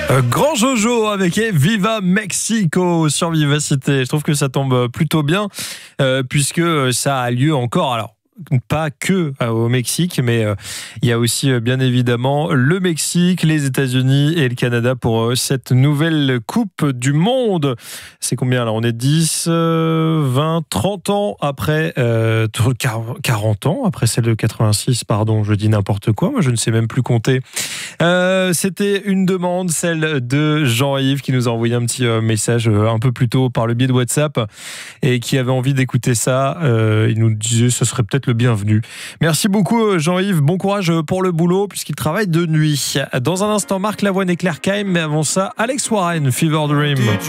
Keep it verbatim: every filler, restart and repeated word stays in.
Euh, Grand Jojo avec Viva Mexico sur Vivacité. Je trouve que ça tombe plutôt bien euh, puisque ça a lieu encore. Alors, pas que euh, au Mexique, mais euh, il y a aussi euh, bien évidemment le Mexique, les États-Unis et le Canada pour euh, cette nouvelle Coupe du Monde. C'est combien là ? On est dix, euh, vingt, trente ans après, euh, quarante ans après celle de quatre-vingt-six, pardon, je dis n'importe quoi, moi je ne sais même plus compter. Euh, c'était une demande, celle de Jean-Yves qui nous a envoyé un petit euh, message euh, un peu plus tôt par le biais de WhatsApp et qui avait envie d'écouter ça. Euh, il nous disait que ce serait peut-être le bienvenu. Merci beaucoup Jean-Yves, bon courage pour le boulot puisqu'il travaille de nuit. Dans un instant, Marc Lavoine et Claire Kaim, mais avant ça, Alex Warren, Fever Dream.